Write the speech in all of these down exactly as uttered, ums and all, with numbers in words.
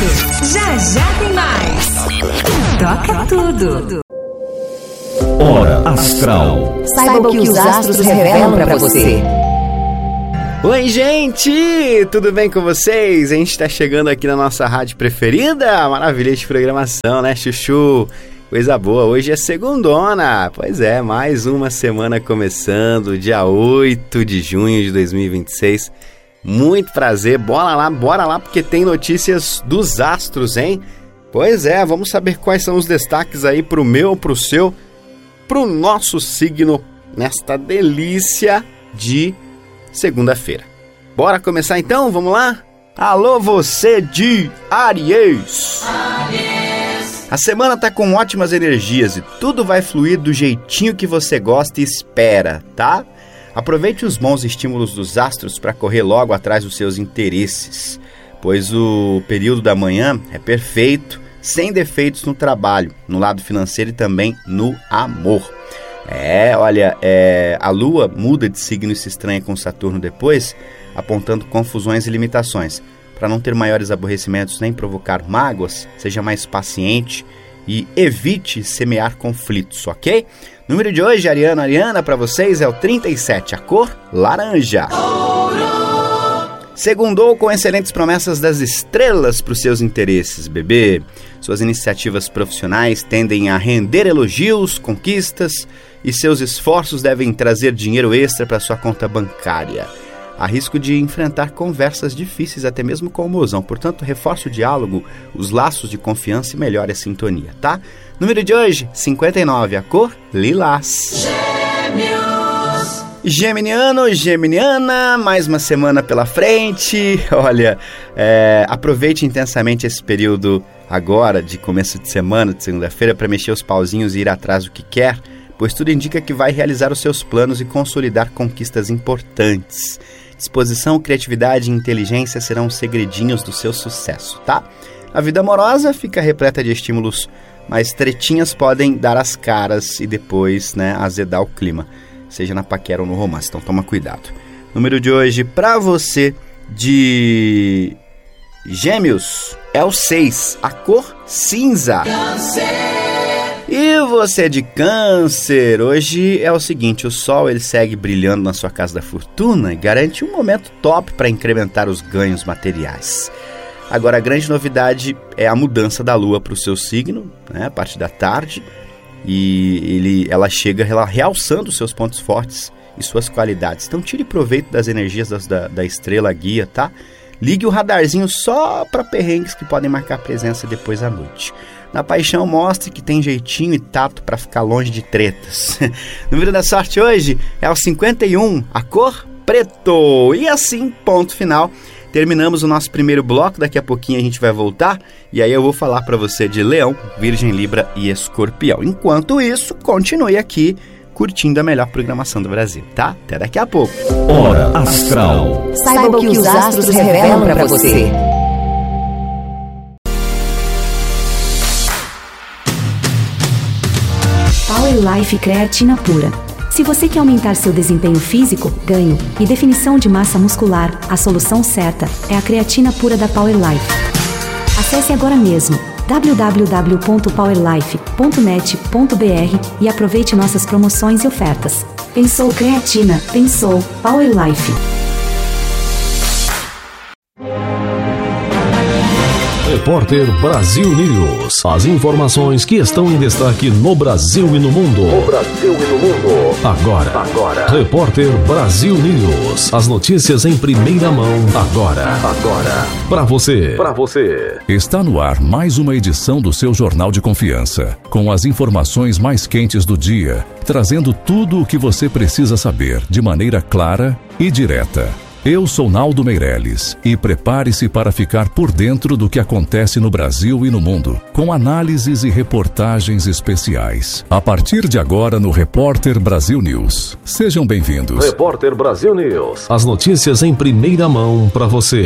Já já tem mais. Toca tudo. Hora Astral. Saiba o que os astros revelam pra você. Oi, gente! Tudo bem com vocês? A gente tá chegando aqui na nossa rádio preferida. Maravilha de programação, né, Chuchu? Coisa boa, hoje é segundona. Pois é, mais uma semana começando, dia oito de junho de dois mil e vinte e seis. Muito prazer, bora lá, bora lá, porque tem notícias dos astros, hein? Pois é, vamos saber quais são os destaques aí pro meu, pro seu, pro nosso signo nesta delícia de segunda-feira. Bora começar então? Vamos lá? Alô, você de Áries! Áries! A semana tá com ótimas energias e tudo vai fluir do jeitinho que você gosta e espera, tá? Aproveite os bons estímulos dos astros para correr logo atrás dos seus interesses, pois o período da manhã é perfeito, sem defeitos no trabalho, no lado financeiro e também no amor. É, olha, é, a Lua muda de signo e se estranha com Saturno depois, apontando confusões e limitações. Para não ter maiores aborrecimentos nem provocar mágoas, seja mais paciente e evite semear conflitos, ok? Número de hoje, Ariana, Ariana, para vocês é o trinta e sete, a cor laranja. Segundou com excelentes promessas das estrelas para os seus interesses, bebê. Suas iniciativas profissionais tendem a render elogios, conquistas e seus esforços devem trazer dinheiro extra para sua conta bancária. Há risco de enfrentar conversas difíceis até mesmo com o mozão, portanto, reforce o diálogo, os laços de confiança e melhore a sintonia, tá? Número de hoje, cinquenta e nove, a cor lilás. Gêmeos! Geminiano, geminiana, mais uma semana pela frente. Olha, é, aproveite intensamente esse período agora de começo de semana, de segunda-feira, para mexer os pauzinhos e ir atrás do que quer, pois tudo indica que vai realizar os seus planos e consolidar conquistas importantes. Disposição, criatividade e inteligência serão os segredinhos do seu sucesso, tá? A vida amorosa fica repleta de estímulos, mas tretinhas podem dar as caras e depois, né, azedar o clima, seja na paquera ou no romance, então toma cuidado. Número de hoje pra você de Gêmeos é o seis, a cor cinza. E você de Câncer, hoje é o seguinte, o Sol ele segue brilhando na sua casa da fortuna e garante um momento top para incrementar os ganhos materiais. Agora, a grande novidade é a mudança da Lua para o seu signo, né, a partir da tarde, e ele, ela chega ela, realçando os seus pontos fortes e suas qualidades. Então tire proveito das energias das, da, da estrela guia, tá? Ligue o radarzinho só para perrengues que podem marcar presença depois à noite. Na paixão, mostre que tem jeitinho e tato para ficar longe de tretas. O número da sorte hoje é o cinquenta e um, a cor preto. E assim, ponto final. Terminamos o nosso primeiro bloco, daqui a pouquinho a gente vai voltar. E aí eu vou falar para você de Leão, Virgem, Libra e Escorpião. Enquanto isso, continue aqui curtindo a melhor programação do Brasil, tá? Até daqui a pouco. Hora Astral. Saiba o que os astros revelam pra você. Power Life Creatina Pura. Se você quer aumentar seu desempenho físico, ganho e definição de massa muscular, a solução certa é a creatina pura da Power Life. Acesse agora mesmo w w w ponto power life ponto net ponto b r e aproveite nossas promoções e ofertas. Pensou creatina, pensou Power Life. Repórter Brasil News. As informações que estão em destaque no Brasil e no mundo. No Brasil e no mundo. Agora. Agora. Repórter Brasil News. As notícias em primeira mão. Agora. Agora. Para você. Para você. Está no ar mais uma edição do seu Jornal de Confiança. Com as informações mais quentes do dia. Trazendo tudo o que você precisa saber de maneira clara e direta. Eu sou Naldo Meirelles e prepare-se para ficar por dentro do que acontece no Brasil e no mundo, com análises e reportagens especiais. A partir de agora no Repórter Brasil News. Sejam bem-vindos. Repórter Brasil News. As notícias em primeira mão para você.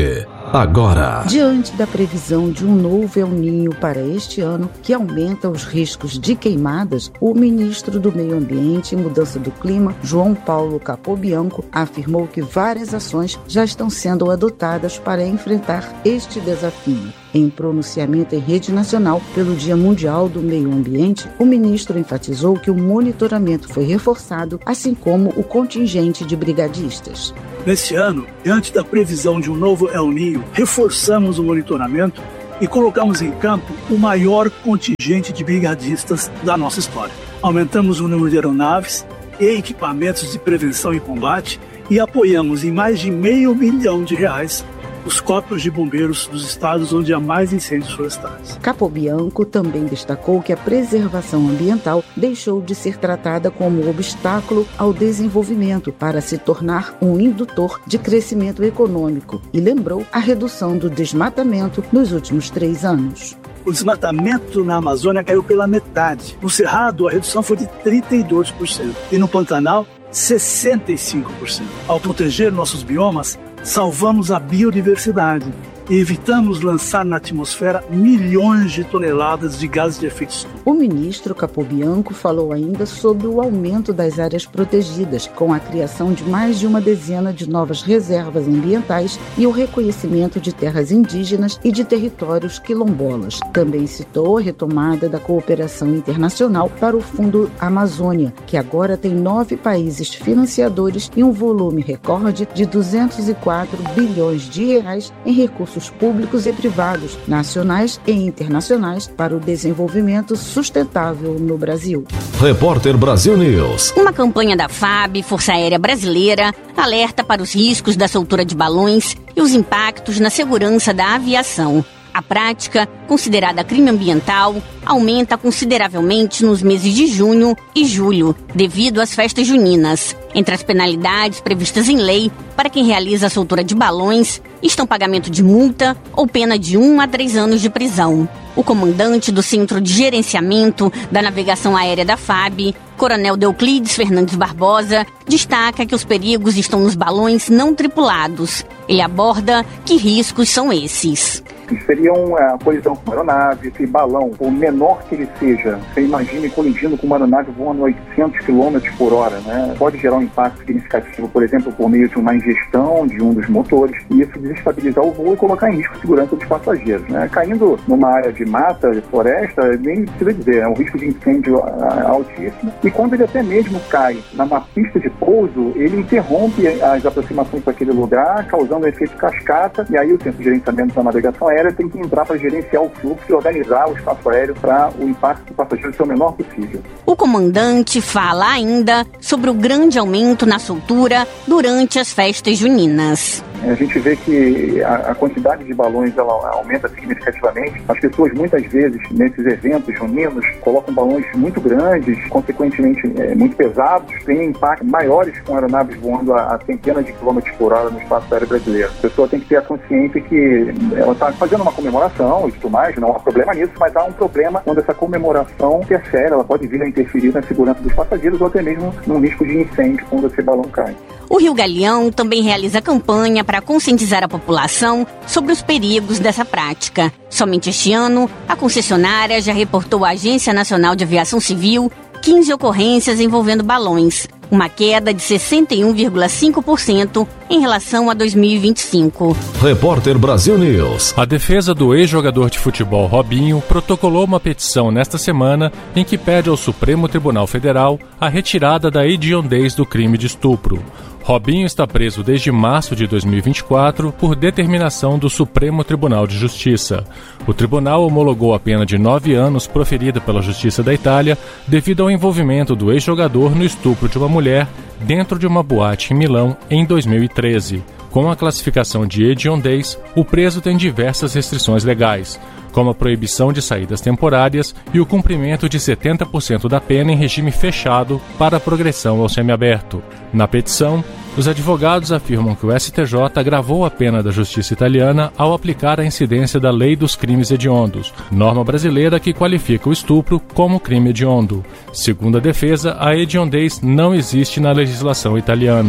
agora. Diante da previsão de um novo El Niño para este ano, que aumenta os riscos de queimadas, o ministro do Meio Ambiente e Mudança do Clima, João Paulo Capobianco, afirmou que várias ações já estão sendo adotadas para enfrentar este desafio. Em pronunciamento em rede nacional pelo Dia Mundial do Meio Ambiente, o ministro enfatizou que o monitoramento foi reforçado, assim como o contingente de brigadistas. Neste ano, diante da previsão de um novo El Niño, reforçamos o monitoramento e colocamos em campo o maior contingente de brigadistas da nossa história. Aumentamos o número de aeronaves e equipamentos de prevenção e combate e apoiamos em mais de meio milhão de reais os corpos de bombeiros dos estados onde há mais incêndios florestais. Capobianco também destacou que a preservação ambiental deixou de ser tratada como obstáculo ao desenvolvimento para se tornar um indutor de crescimento econômico e lembrou a redução do desmatamento nos últimos três anos. O desmatamento na Amazônia caiu pela metade. No Cerrado, a redução foi de trinta e dois por cento e no Pantanal, sessenta e cinco por cento. Ao proteger nossos biomas, salvamos a biodiversidade e evitamos lançar na atmosfera milhões de toneladas de gases de efeito estufa. O ministro Capobianco falou ainda sobre o aumento das áreas protegidas, com a criação de mais de uma dezena de novas reservas ambientais e o reconhecimento de terras indígenas e de territórios quilombolas. Também citou a retomada da cooperação internacional para o Fundo Amazônia, que agora tem nove países financiadores e um volume recorde de duzentos e quatro bilhões de reais em recursos públicos e privados, nacionais e internacionais, para o desenvolvimento sustentável no Brasil. Repórter Brasil News. Uma campanha da F A B, Força Aérea Brasileira, alerta para os riscos da soltura de balões e os impactos na segurança da aviação. A prática, considerada crime ambiental, aumenta consideravelmente nos meses de junho e julho, devido às festas juninas. Entre as penalidades previstas em lei para quem realiza a soltura de balões estão pagamento de multa ou pena de um a três anos de prisão. O comandante do Centro de Gerenciamento da Navegação Aérea da F A B, Coronel Deuclides Fernandes Barbosa, destaca que os perigos estão nos balões não tripulados. Ele aborda que riscos são esses. Seriam a colisão com uma aeronave, esse balão, por menor que ele seja, você imagine colidindo com uma aeronave voando a oitocentos quilômetros por hora, né? Pode gerar um impacto significativo, por exemplo, por meio de uma ingestão de um dos motores, e isso desestabilizar o voo e colocar em risco a segurança dos passageiros, né? Caindo numa área de mata, de floresta, nem precisa dizer, é um risco de incêndio altíssimo, e quando ele até mesmo cai numa pista de pouso, ele interrompe as aproximações para aquele lugar, causando um efeito cascata, e aí o Centro de Gerenciamento da Navegação Aérea tem que entrar para gerenciar o fluxo e organizar o espaço aéreo para o impacto do passageiro ser o menor possível. O comandante fala ainda sobre o grande aumento na soltura durante as festas juninas. A gente vê que a, a quantidade de balões ela aumenta significativamente. As pessoas muitas vezes nesses eventos juninos colocam balões muito grandes, consequentemente é, muito pesados, têm impactos maiores com aeronaves voando a, a centenas de quilômetros por hora no espaço aéreo brasileiro. A pessoa tem que ter a consciência que ela está fazendo uma comemoração e tudo mais, não há problema nisso, mas há um problema quando essa comemoração interfere, ela pode vir a interferir na segurança dos passageiros ou até mesmo num risco de incêndio quando esse balão cai. O Rio Galeão também realiza campanha para conscientizar a população sobre os perigos dessa prática. Somente este ano, a concessionária já reportou à Agência Nacional de Aviação Civil quinze ocorrências envolvendo balões, uma queda de sessenta e um vírgula cinco por cento em relação a dois mil e vinte e cinco. Repórter Brasil News. A defesa do ex-jogador de futebol Robinho protocolou uma petição nesta semana em que pede ao Supremo Tribunal Federal a retirada da hediondez do crime de estupro. Robinho está preso desde março de dois mil e vinte e quatro por determinação do Supremo Tribunal de Justiça. O tribunal homologou a pena de nove anos proferida pela Justiça da Itália devido ao envolvimento do ex-jogador no estupro de uma mulher dentro de uma boate em Milão em dois mil e treze. Com a classificação de hediondez, o preso tem diversas restrições legais, como a proibição de saídas temporárias e o cumprimento de setenta por cento da pena em regime fechado para a progressão ao semiaberto. Na petição, os advogados afirmam que o S T J agravou a pena da justiça italiana ao aplicar a incidência da Lei dos Crimes Hediondos, norma brasileira que qualifica o estupro como crime hediondo. Segundo a defesa, a hediondez não existe na legislação italiana.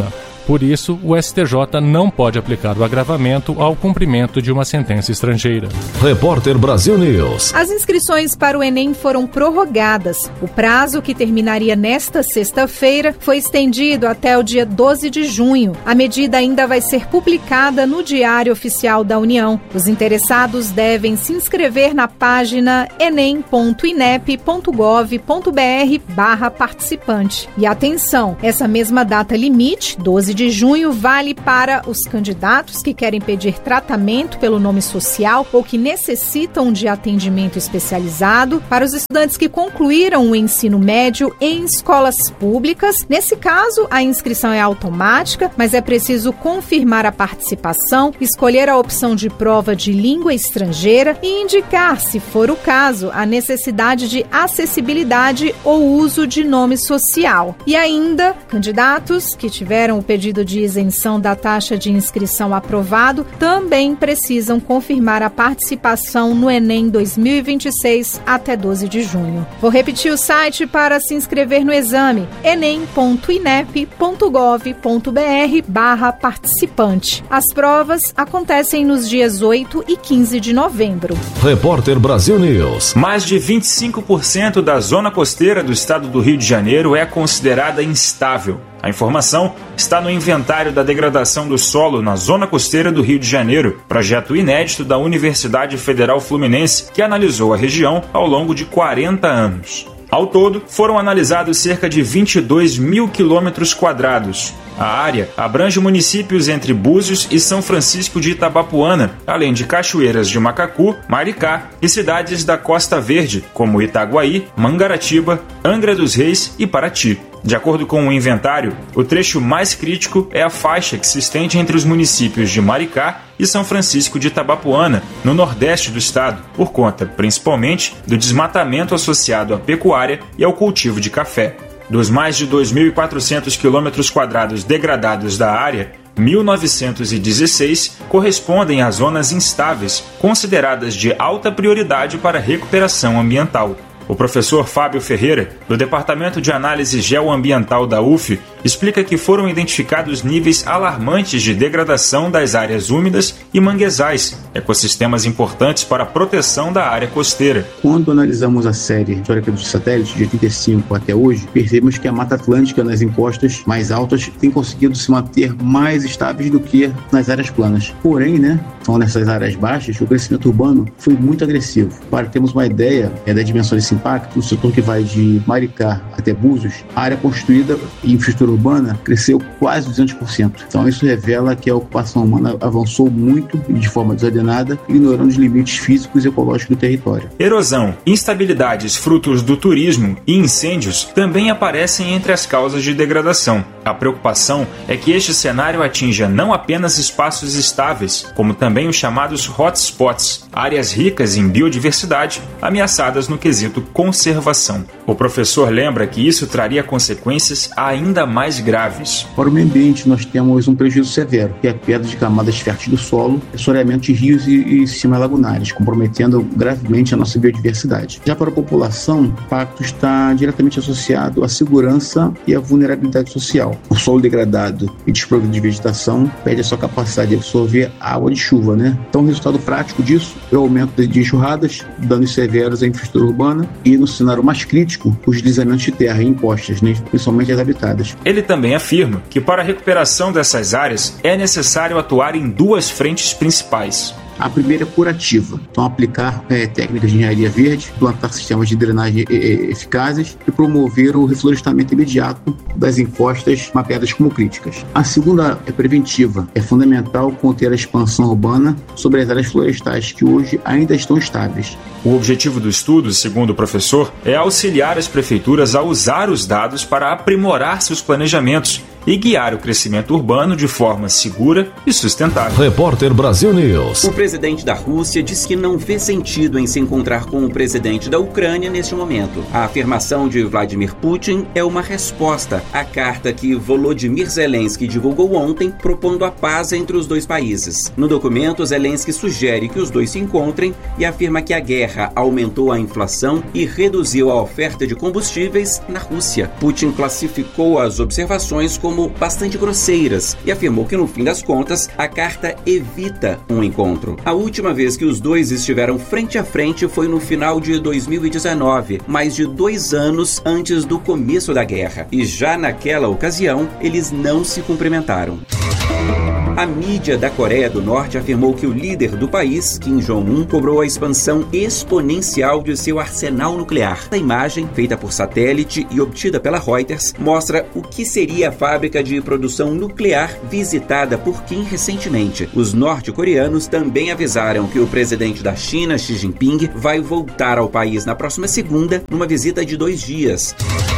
Por isso, o S T J não pode aplicar o agravamento ao cumprimento de uma sentença estrangeira. Repórter Brasil News. As inscrições para o Enem foram prorrogadas. O prazo, que terminaria nesta sexta-feira, foi estendido até o dia doze de junho. A medida ainda vai ser publicada no Diário Oficial da União. Os interessados devem se inscrever na página enem ponto inep ponto gov ponto br barra participante. E atenção, essa mesma data limite, doze de junho, vale para os candidatos que querem pedir tratamento pelo nome social ou que necessitam de atendimento especializado, para os estudantes que concluíram o ensino médio em escolas públicas. Nesse caso, a inscrição é automática, mas é preciso confirmar a participação, escolher a opção de prova de língua estrangeira e indicar, se for o caso, a necessidade de acessibilidade ou uso de nome social. E ainda, candidatos que tiveram o pedido de isenção da taxa de inscrição aprovado também precisam confirmar a participação no Enem dois mil e vinte e seis até doze de junho. Vou repetir o site para se inscrever no exame: enem ponto inep ponto gov ponto br barra participante. As provas acontecem nos dias oito e quinze de novembro. Repórter Brasil News. Mais de vinte e cinco por cento da zona costeira do estado do Rio de Janeiro é considerada instável. A informação está no Inventário da Degradação do Solo na Zona Costeira do Rio de Janeiro, projeto inédito da Universidade Federal Fluminense, que analisou a região ao longo de quarenta anos. Ao todo, foram analisados cerca de vinte e dois mil quilômetros quadrados. A área abrange municípios entre Búzios e São Francisco de Itabapuana, além de cachoeiras de Macacu, Maricá e cidades da Costa Verde, como Itaguaí, Mangaratiba, Angra dos Reis e Paraty. De acordo com o inventário, o trecho mais crítico é a faixa que se estende entre os municípios de Maricá e São Francisco de Itabapuana, no nordeste do estado, por conta, principalmente, do desmatamento associado à pecuária e ao cultivo de café. Dos mais de dois mil e quatrocentos quilômetros quadrados degradados da área, mil novecentos e dezesseis correspondem a zonas instáveis, consideradas de alta prioridade para recuperação ambiental. O professor Fábio Ferreira, do Departamento de Análise Geoambiental da U F, explica que foram identificados níveis alarmantes de degradação das áreas úmidas e manguezais, ecossistemas importantes para a proteção da área costeira. Quando analisamos a série histórica dos satélites, de oitenta e cinco até hoje, percebemos que a Mata Atlântica nas encostas mais altas tem conseguido se manter mais estáveis do que nas áreas planas. Porém, né, então nessas áreas baixas, o crescimento urbano foi muito agressivo. Para termos uma ideia é, da dimensão desse impacto, no setor que vai de Maricá até Búzios, a área construída em infraestrutura urbana cresceu quase duzentos por cento. Então isso revela que a ocupação humana avançou muito e de forma desordenada, ignorando os limites físicos e ecológicos do território. Erosão, instabilidades frutos do turismo e incêndios também aparecem entre as causas de degradação. A preocupação é que este cenário atinja não apenas espaços estáveis, como também os chamados hotspots, áreas ricas em biodiversidade, ameaçadas no quesito conservação. O professor lembra que isso traria consequências ainda mais graves. Para o meio ambiente, nós temos um prejuízo severo, que é a perda de camadas férteis do solo, assoreamento de rios e, e sistemas lagunares, comprometendo gravemente a nossa biodiversidade. Já para a população, o impacto está diretamente associado à segurança e à vulnerabilidade social. O solo degradado e desprovido de vegetação perde a sua capacidade de absorver água de chuva, né? Então, o resultado prático disso é o aumento de enxurradas, danos severos à infraestrutura urbana e, no cenário mais crítico, os deslizamentos de terra e encostas, né? Principalmente as habitadas. Ele também afirma que, para a recuperação dessas áreas, é necessário atuar em duas frentes principais. A primeira é curativa, então aplicar é, técnicas de engenharia verde, plantar sistemas de drenagem e, e, eficazes e promover o reflorestamento imediato das encostas mapeadas como críticas. A segunda é preventiva, é fundamental conter a expansão urbana sobre as áreas florestais que hoje ainda estão estáveis. O objetivo do estudo, segundo o professor, é auxiliar as prefeituras a usar os dados para aprimorar seus planejamentos e guiar o crescimento urbano de forma segura e sustentável. Repórter Brasil News. O presidente da Rússia diz que não vê sentido em se encontrar com o presidente da Ucrânia neste momento. A afirmação de Vladimir Putin é uma resposta à carta que Volodymyr Zelensky divulgou ontem, propondo a paz entre os dois países. No documento, Zelensky sugere que os dois se encontrem e afirma que a guerra aumentou a inflação e reduziu a oferta de combustíveis na Rússia. Putin classificou as observações como como bastante grosseiras e afirmou que, no fim das contas, a carta evita um encontro. A última vez que os dois estiveram frente a frente foi no final de dois mil e dezenove, mais de dois anos antes do começo da guerra. E já naquela ocasião, eles não se cumprimentaram. A mídia da Coreia do Norte afirmou que o líder do país, Kim Jong-un, cobrou a expansão exponencial de seu arsenal nuclear. A imagem, feita por satélite e obtida pela Reuters, mostra o que seria a fábrica de produção nuclear visitada por Kim recentemente. Os norte-coreanos também avisaram que o presidente da China, Xi Jinping, vai voltar ao país na próxima segunda, numa visita de dois dias.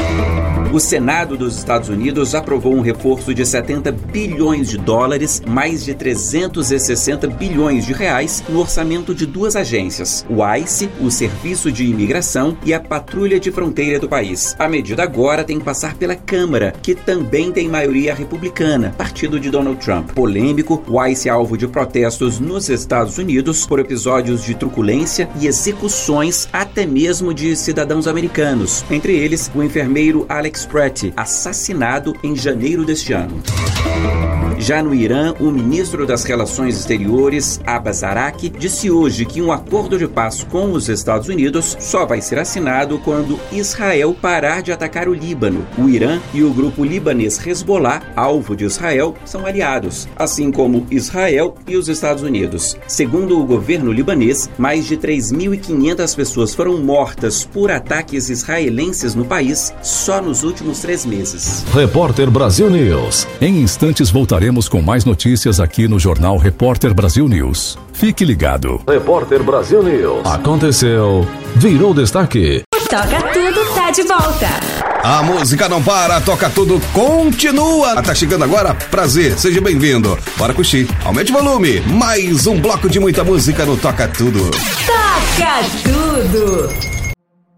O Senado dos Estados Unidos aprovou um reforço de setenta bilhões de dólares, mais de trezentos e sessenta bilhões de reais, no orçamento de duas agências, o ICE, o Serviço de Imigração, e a Patrulha de Fronteira do país. A medida agora tem que passar pela Câmara, que também tem maioria republicana, partido de Donald Trump. Polêmico, o ICE é alvo de protestos nos Estados Unidos por episódios de truculência e execuções até mesmo de cidadãos americanos, entre eles o enfermeiro Alex Pratt, assassinado em janeiro deste ano. Já no Irã, o ministro das Relações Exteriores, Abbas Araqi, disse hoje que um acordo de paz com os Estados Unidos só vai ser assinado quando Israel parar de atacar o Líbano. O Irã e o grupo libanês Hezbollah, alvo de Israel, são aliados, assim como Israel e os Estados Unidos. Segundo o governo libanês, mais de três mil e quinhentas pessoas foram mortas por ataques israelenses no país só nos últimos três meses. Repórter Brasil News. Em instantes voltaremos com mais notícias aqui no Jornal Repórter Brasil News. Fique ligado. Repórter Brasil News. Aconteceu, virou destaque. Toca Tudo tá de volta. A música não para, Toca Tudo continua. Tá chegando agora, prazer, seja bem-vindo. Bora curtir, aumente o volume. Mais um bloco de muita música no Toca Tudo. Toca Tudo.